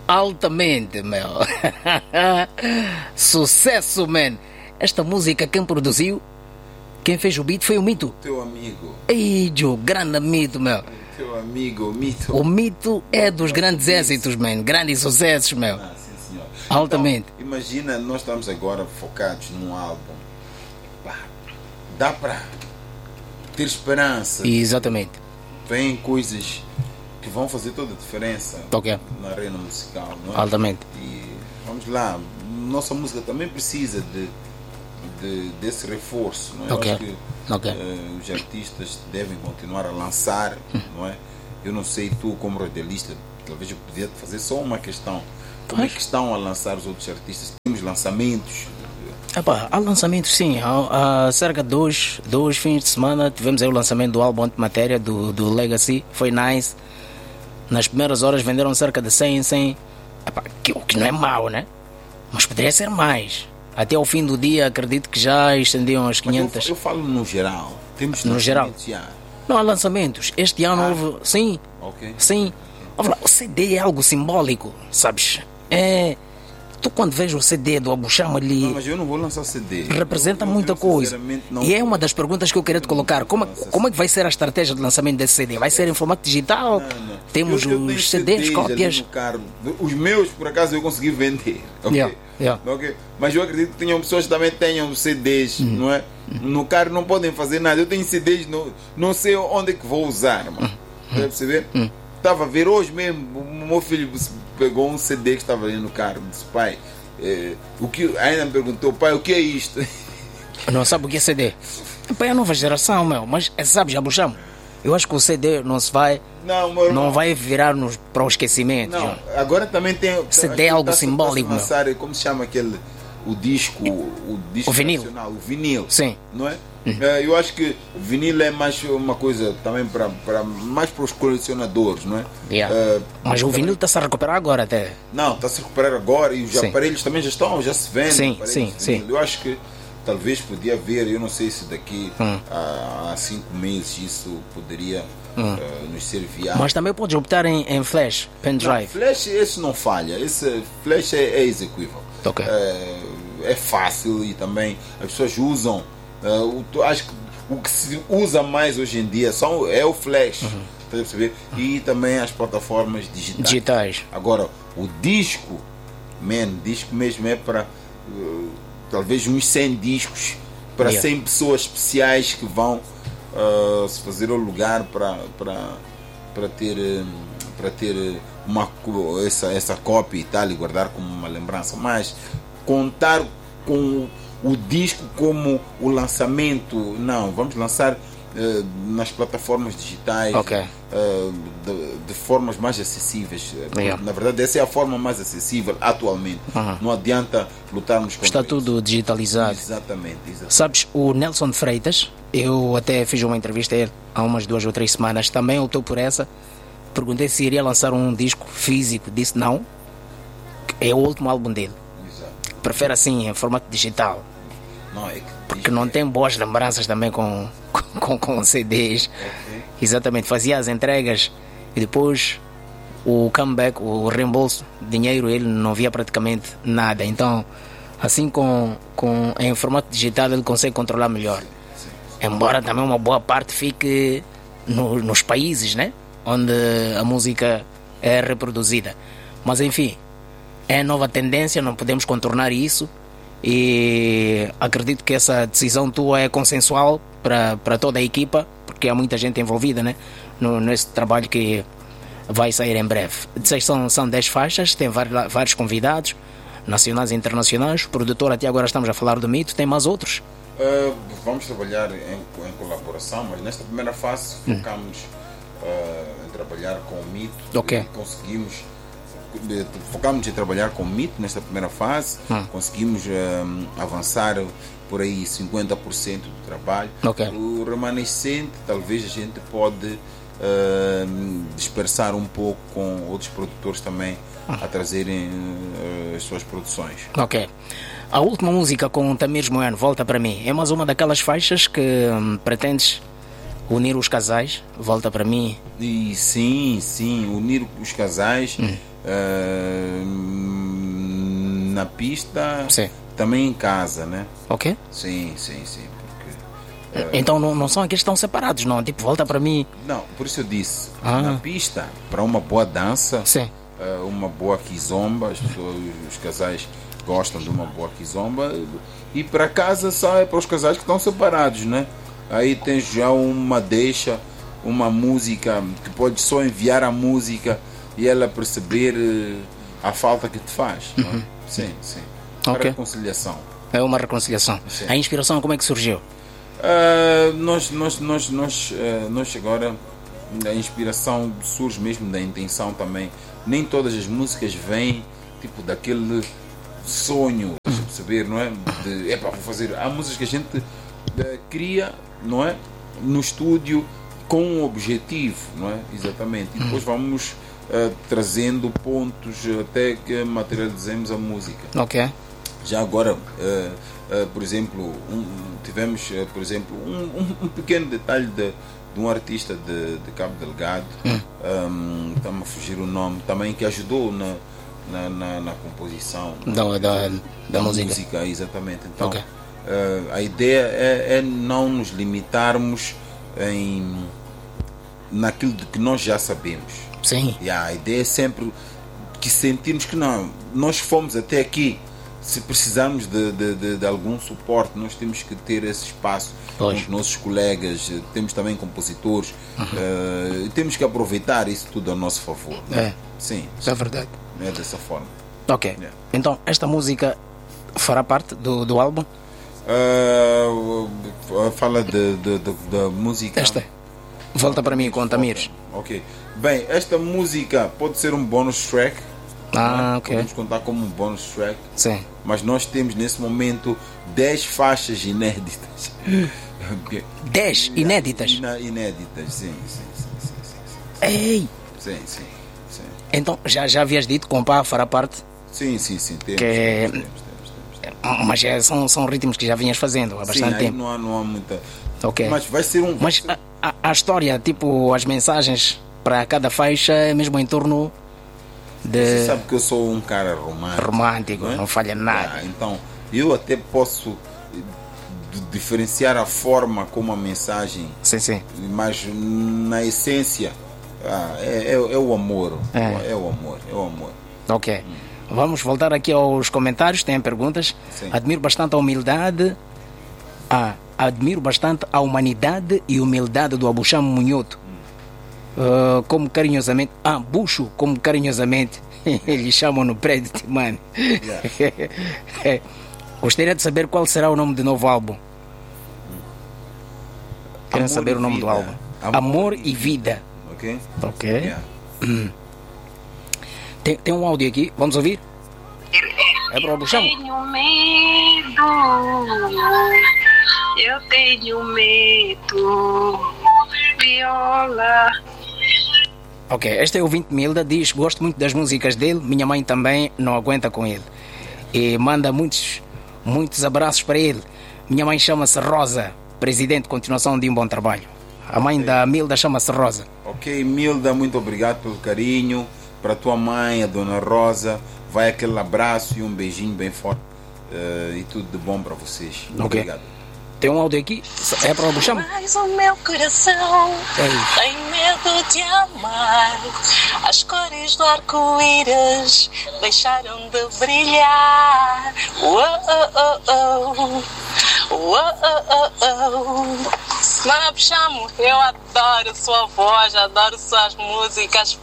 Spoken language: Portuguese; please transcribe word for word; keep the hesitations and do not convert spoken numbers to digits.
Altamente, meu. Sucesso, man. Esta música quem produziu, quem fez o beat foi o Mito. Teu amigo. Ei, Joe, grande Mito, meu. Teu amigo, o Mito. O Mito é dos grandes êxitos, man. Grandes sucessos, meu. Ah, sim, senhor. Altamente. Então, imagina, nós estamos agora focados num álbum. Pá, dá para ter esperança. Exatamente. Vêm coisas que vão fazer toda a diferença Ok. na arena musical, não é? Altamente. E vamos lá, nossa música também precisa de, de desse reforço, não é? Ok. Eu acho que Ok. eh, os artistas devem continuar a lançar, não é? Eu não sei, tu como radialista, talvez eu podia fazer só uma questão. Como é que estão a lançar os outros artistas? Temos lançamentos? Epá, há lançamentos, sim. Há, há cerca de dois, dois fins de semana tivemos aí o lançamento do álbum Antimatéria do, do Legacy. Foi nice. Nas primeiras horas venderam cerca de cem, cem. Epá, que, o que não é mau, né? Mas poderia ser mais. Até ao fim do dia acredito que já estendiam as Mas quinhentas. eu, eu falo no geral. Temos No geral. lançamentos já. Não há lançamentos. Este ano Ah. houve. Sim, Ok. sim. Olha lá, o C D é algo simbólico, sabes? É. Tu quando vejo o C D do Abu Chama ali. Não, mas eu não vou lançar C D. Representa Eu- eu- muita eu, coisa. sinceramente, não- E é uma das perguntas que eu queria te colocar. Como, é- como é que vai ser a estratégia de lançamento desse C D? Vai ser em formato digital? Não, não. Temos Eu- eu tenho os C Ds, ali cópias. no carro. Os meus, por acaso, eu consegui vender. Ok? Yeah, yeah. Ok? Mas eu acredito que tenham pessoas que também tenham C Ds, Uhum. não é? No carro não podem fazer nada. Eu tenho C Ds, não, não sei onde é que vou usar, mano. Uhum. Está a perceber? Estava a ver hoje mesmo, o meu filho pegou um C D que estava ali no carro, disse, pai, eh, o que, ainda me perguntou, pai, o que é isto? Não sabe o que é C D? Epá, é a nova geração, meu. Mas é, sabes, Abu Chama, eu acho que o C D não se vai. Não, meu irmão. Não vai virar nos, para o esquecimento. Não, João. agora também tem. C D é algo tá-se- simbólico, tá-se a lançar, como se chama aquele. O disco. O, disco O vinil. nacional, o vinil. Sim. Não é? Eh, Eu acho que o vinil é mais uma coisa também para, para mais para os colecionadores, não é? Yeah. Eh, Mas o também- vinil está-se a recuperar agora até. Não, está a se recuperar agora e os Sim. aparelhos também já estão, já se vendem. Sim, aparelhos sim, de vinil. sim. Eu acho que talvez podia haver, eu não sei se daqui Hum. a, a cinco meses isso poderia eh, nos ser viável. Mas também podes optar em, em flash, Não, pendrive. Flash, esse não falha. Esse Flash é, é execuível. Ok. É, é fácil e também as pessoas usam. é, o, tu- acho que o que se usa mais hoje em dia são, é o Flash. Uhum. Tá a perceber? E também as plataformas digitais. Digitais. Agora, o disco, man, disco mesmo é para uh, talvez uns cem discos para Yeah. cem pessoas especiais que vão uh, se fazer o lugar para para para ter uh, para ter uh, uma co- essa essa cópia e tal e guardar como uma lembrança, mas contar com o disco como o lançamento, não, vamos lançar uh, nas plataformas digitais, Ok. uh, de, de formas mais acessíveis. Yeah. Na verdade, essa é a forma mais acessível atualmente. Uhum. Não adianta lutarmos contra Está isso. tudo digitalizado. Exatamente, exatamente. Sabes, o Nelson Freitas, eu até fiz uma entrevista a ele há umas duas ou três semanas, também optou por essa. Perguntei se iria lançar um disco físico, disse não. É o último álbum dele. Exato. Prefere assim, em formato digital. Não, é que Porque não tem boas lembranças também com, com, com C Ds. Ok. Exatamente, fazia as entregas e depois o comeback, o reembolso, dinheiro, ele não via praticamente nada. Então, assim com, com em formato digital, ele consegue controlar melhor. Sim, Embora também uma boa parte fique no- nos países, né? Onde a música é reproduzida. Mas enfim, é nova tendência, não podemos contornar isso. E acredito que essa decisão tua é consensual para, para toda a equipa, porque há muita gente envolvida, né? No, nesse trabalho que vai sair em breve. Disseste, São, são dez faixas, tem vários, vários convidados, nacionais e internacionais. O produtor, até agora estamos a falar do Mito, tem mais outros. Uh, vamos trabalhar em, em colaboração, mas nesta primeira fase focamos uh, em trabalhar com o Mito. Ok. E conseguimos eh, focamos em trabalhar com o Mito nesta primeira fase. Hum. Conseguimos um, avançar por aí cinquenta por cento do trabalho. Ok. O remanescente talvez a gente pode uh, dispersar um pouco com outros produtores também a trazerem uh, as suas produções. Ok. A última música com o Tamires Moiano, Volta Para Mim, é mais uma daquelas faixas que hum, pretendes unir os casais, volta para mim. E sim, sim, unir os casais Hum. uh, na pista, Sim. também em casa, né? Ok? Sim, sim, sim. Porque, Então não, não são aqueles que estão separados, não? Tipo, volta para mim. não, por isso eu disse, Ah. na pista, para uma boa dança, Sim. uh, uma boa kizomba, as pessoas, os casais gostam de uma boa kizomba, e para casa só é para os casais que estão separados, né? Aí tens já uma deixa, uma música que pode só enviar a música e ela perceber uh, a falta que te faz. Não é? Sim, sim. Para Ok. reconciliação. É uma reconciliação. Sim. A inspiração, como é que surgiu? Uh, nós, nós, nós, nós, uh, nós agora, a inspiração surge mesmo da intenção também. Nem todas as músicas vêm tipo daquele sonho, deixa eu perceber, não é? De, epá, vou fazer. Há músicas que a gente uh, cria, não é? No estúdio com um objetivo, não é? Exatamente. E depois vamos uh, trazendo pontos até que materializemos a música. Ok. Já agora, uh, uh, por exemplo, um, tivemos, uh, por exemplo, um, um, um pequeno detalhe de, de um artista de, de Cabo Delgado, Hum. um, está-me a fugir o nome, também que ajudou na, na, na, na composição Da, da, da música. exatamente. Então, Ok. uh, a ideia é, é não nos limitarmos em, naquilo de que nós já sabemos. Sim. E a ideia é sempre que sentirmos que não, nós fomos até aqui. Se precisarmos de, de, de, de algum suporte, nós temos que ter esse espaço Pois. com os nossos colegas, temos também compositores, uh, temos que aproveitar isso tudo a nosso favor. Né? É. Sim, Isso é verdade. é dessa forma. Ok. Yeah. Então, esta música fará parte do, do álbum? Uh, fala de, de, de, da música. Esta. Volta para mim com Tamires. Ok. Bem, esta música pode ser um bonus track. Ah, né? ok. Podemos contar como um bonus track. Sim. Mas nós temos nesse momento dez faixas inéditas. dez inéditas. Ina- Inéditas, sim, sim, sim, sim, sim, Ei! sim, sim, sim, Então, já, já havias dito que o Compá fará parte? sim, sim, sim, temos, Que- temos, temos, temos, temos. Mas é, são, são ritmos que já vinhas fazendo há Sim, bastante aí tempo. não há, não há muita. Ok. Mas vai ser um. vai Mas ser- a, a, a história, tipo, as mensagens para cada faixa é mesmo em torno Você de sabe que eu sou um cara romântico. romântico, é? não falha nada. Ah, então, eu até posso eh, d- diferenciar a forma como a mensagem, Sim, sim. mas na essência ah, é, é, é o amor. É. É o amor, é o amor. Ok. Vamos voltar aqui aos comentários, tem perguntas. Sim. Admiro bastante a humildade. Ah, admiro bastante a humanidade e humildade do Abucham Munhoto. Ah, como carinhosamente. Ah, Bucho, como carinhosamente eles chamam no prédio de Mano. Gostaria de saber qual será o nome do novo álbum. Querem Amor saber e o nome do vida. álbum? Amor Amor e e Vida. Ok? Ok. Yeah. Tem, tem um áudio aqui, vamos ouvir? É para o Abucham? Tenho medo, eu tenho medo, viola. Ok, este é o ouvinte Milda, diz: gosto muito das músicas dele, minha mãe também não aguenta com ele. E manda muitos, muitos abraços para ele. Minha mãe chama-se Rosa, presidente, continuação de um bom trabalho. A mãe da Milda chama-se Rosa. Ok, Milda, muito obrigado pelo carinho. Para a tua mãe, a dona Rosa, vai aquele abraço e um beijinho bem forte. Eh, e tudo de bom para vocês. Muito Ok. obrigado. Tem um áudio aqui, é para o Abucham? Mas o meu coração Ei. tem medo de amar. As cores do arco-íris deixaram de brilhar. Uou, oh, oh. Uou, oh, oh. Mano Abucham, eu adoro sua voz, adoro suas músicas.